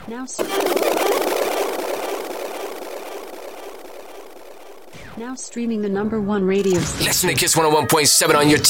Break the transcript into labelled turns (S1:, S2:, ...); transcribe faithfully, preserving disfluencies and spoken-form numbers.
S1: Now, now streaming the number one radio station.
S2: Listen to Kiss one oh one point seven on your